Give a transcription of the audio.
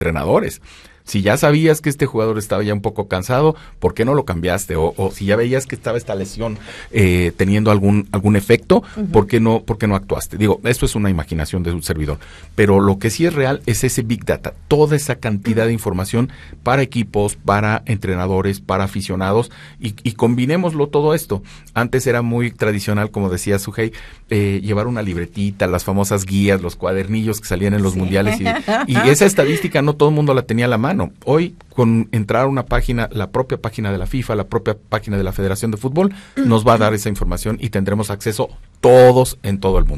entrenadores. Si ya sabías que este jugador estaba ya un poco cansado, ¿por qué no lo cambiaste? O si ya veías que estaba esta lesión teniendo algún efecto, ¿por qué no actuaste? Digo, esto es una imaginación de un servidor, pero lo que sí es real es ese Big Data, toda esa cantidad de información para equipos, para entrenadores, para aficionados, y combinémoslo todo esto. Antes era muy tradicional, como decía Sujei, llevar una libretita, las famosas guías, los cuadernillos que salían en los mundiales, y esa estadística no todo el mundo la tenía a la mano. Hoy, con entrar a una página, la propia página de la FIFA, la propia página de la Federación de Fútbol, nos va a dar esa información y tendremos acceso todos en todo el mundo.